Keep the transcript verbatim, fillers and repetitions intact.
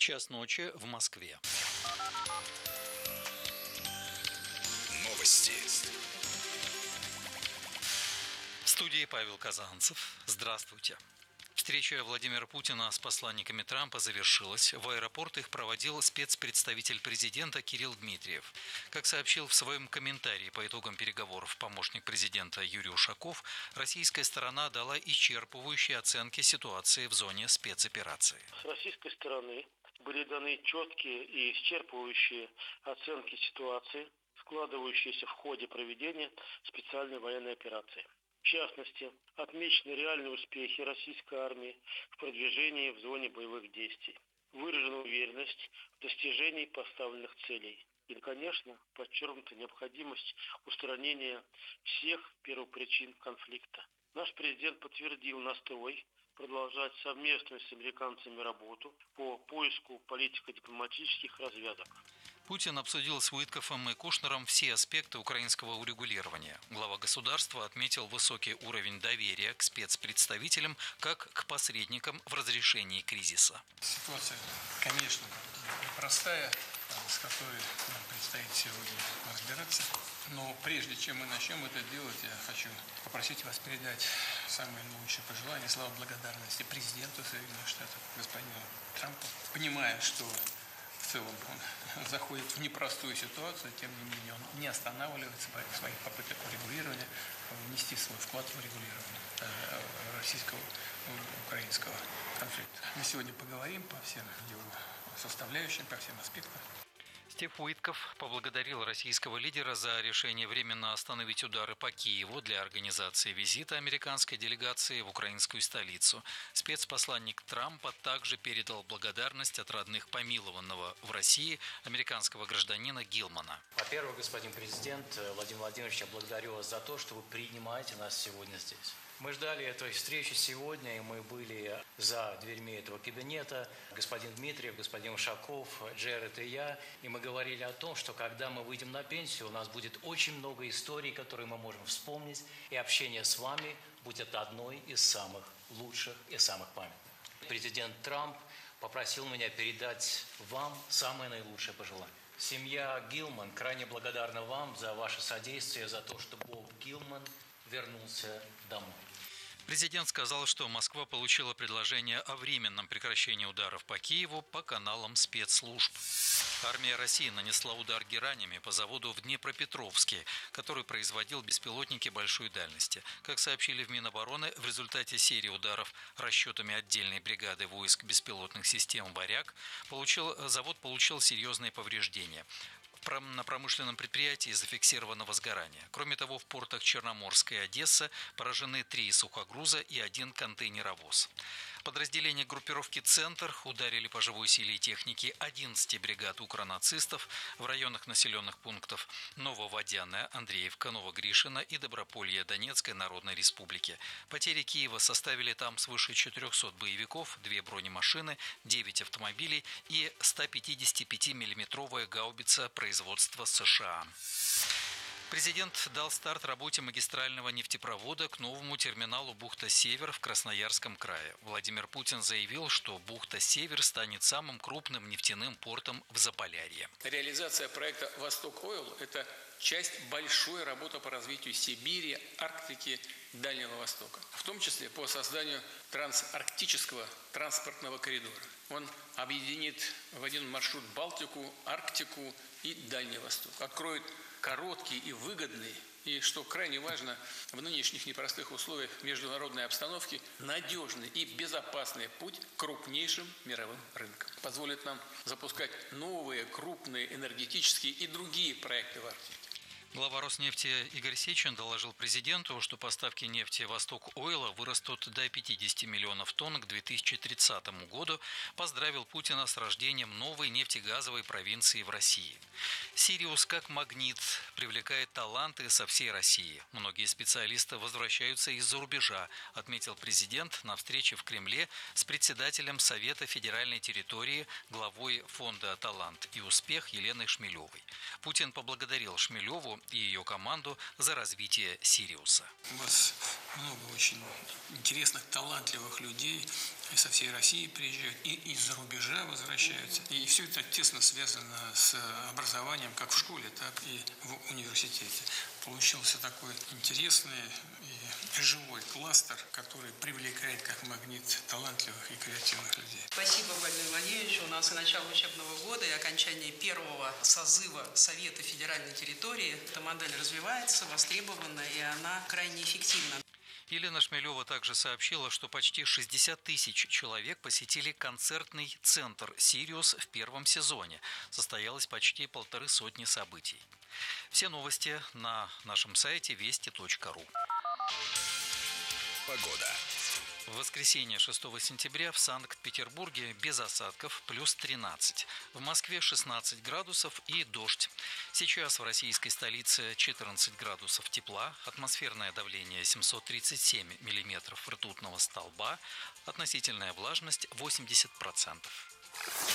Час ночи в Москве. Новости. В студии Павел Казанцев. Здравствуйте. Встреча Владимира Путина с посланниками Трампа завершилась. В аэропорт их проводил спецпредставитель президента Кирилл Дмитриев. Как сообщил в своем комментарии по итогам переговоров помощник президента Юрий Ушаков, российская сторона дала исчерпывающие оценки ситуации в зоне спецоперации. С российской стороны были даны четкие и исчерпывающие оценки ситуации, складывающиеся в ходе проведения специальной военной операции. В частности, отмечены реальные успехи российской армии в продвижении в зоне боевых действий. Выражена уверенность в достижении поставленных целей. И, конечно, подчеркнута необходимость устранения всех первопричин конфликта. Наш президент подтвердил настрой продолжать совместную с американцами работу по поиску политико-дипломатических развязок. Путин обсудил с Уиткофом и Кушнером все аспекты украинского урегулирования. Глава государства отметил высокий уровень доверия к спецпредставителям как к посредникам в разрешении кризиса. Ситуация, конечно, непростая, с которой нам предстоит сегодня разбираться. Но прежде чем мы начнем это делать, я хочу попросить вас передать самые наилучшие пожелания, слова благодарности президенту Соединенных Штатов, господину Трампу, понимая, что в целом он заходит в непростую ситуацию, тем не менее он не останавливается в своих попытках урегулирования, внести свой вклад в урегулирование российско-украинского конфликта. Мы сегодня поговорим по всем его составляющим, по всем аспектам. Стив Уиткоф поблагодарил российского лидера за решение временно остановить удары по Киеву для организации визита американской делегации в украинскую столицу. Спецпосланник Трампа также передал благодарность от родных помилованного в России американского гражданина Гилмана. Во-первых, господин президент Владимир Владимирович, я благодарю вас за то, что вы принимаете нас сегодня здесь. Мы ждали этой встречи сегодня, и мы были за дверьми этого кабинета. Господин Дмитриев, господин Ушаков, Джеред и я. И мы говорили о том, что когда мы выйдем на пенсию, у нас будет очень много историй, которые мы можем вспомнить. И общение с вами будет одной из самых лучших и самых памятных. Президент Трамп попросил меня передать вам самое наилучшее пожелание. Семья Гилман крайне благодарна вам за ваше содействие, за то, что Боб Гилман вернулся домой. Президент сказал, что Москва получила предложение о временном прекращении ударов по Киеву по каналам спецслужб. Армия России нанесла удар геранями по заводу в Днепропетровске, который производил беспилотники большой дальности. Как сообщили в Минобороны, в результате серии ударов расчетами отдельной бригады войск беспилотных систем «Варяг» получил, завод получил серьезные повреждения. На промышленном предприятии зафиксировано возгорание. Кроме того, в портах Черноморска и Одесса поражены три сухогруза и один контейнеровоз. Подразделения группировки «Центр» ударили по живой силе и технике одиннадцати бригад укронацистов в районах населенных пунктов Нововодяное, Андреевка, Новогришино и Доброполье Донецкой Народной Республики. Потери Киева составили там свыше четырехсот боевиков, две бронемашины, девять автомобилей и стопятидесятипятимиллиметровая гаубица производства США. Президент дал старт работе магистрального нефтепровода к новому терминалу «Бухта-Север» в Красноярском крае. Владимир Путин заявил, что «Бухта-Север» станет самым крупным нефтяным портом в Заполярье. Реализация проекта «Восток-Ойл» – это часть большой работы по развитию Сибири, Арктики, Дальнего Востока, в том числе по созданию трансарктического транспортного коридора. Он объединит в один маршрут Балтику, Арктику и Дальний Восток, откроет короткий и выгодный, и, что крайне важно, в нынешних непростых условиях международной обстановки, надежный и безопасный путь к крупнейшим мировым рынкам. Позволит нам запускать новые крупные энергетические и другие проекты в Арктике. Глава Роснефти Игорь Сечин доложил президенту, что поставки нефти «Восток-Ойла» вырастут до пятидесяти миллионов тонн к две тысячи тридцатому году, поздравил Путина с рождением новой нефтегазовой провинции в России. «Сириус как магнит привлекает таланты со всей России. Многие специалисты возвращаются из-за рубежа», отметил президент на встрече в Кремле с председателем Совета федеральной территории, главой фонда «Талант и успех» Еленой Шмелевой. Путин поблагодарил Шмелеву и ее команду за развитие «Сириуса». У вас много очень интересных, талантливых людей со всей России приезжают, и из-за рубежа возвращаются. И все это тесно связано с образованием как в школе, так и в университете. Получился такой интересный и живой кластер, который привлекает как магнит талантливых и креативных людей. Спасибо, Владимир Владимирович. У нас и начало учебного года, и окончание первого созыва Совета федеральной территории. Эта модель развивается, востребована, и она крайне эффективна. Елена Шмелева также сообщила, что почти шестьдесят тысяч человек посетили концертный центр «Сириус» в первом сезоне. Состоялось почти полторы сотни событий. Все новости на нашем сайте вести точка ру. Погода. В воскресенье шестого сентября в Санкт-Петербурге без осадков плюс тринадцать. В Москве шестнадцать градусов и дождь. Сейчас в российской столице четырнадцать градусов тепла, атмосферное давление семьсот тридцать семь миллиметров ртутного столба, относительная влажность восемьдесят процентов.